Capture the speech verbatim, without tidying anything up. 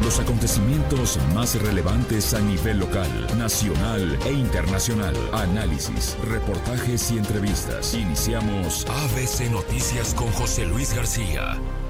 Los acontecimientos más relevantes a nivel local, nacional e internacional. Análisis, reportajes y entrevistas. Iniciamos A B C Noticias con José Luis García.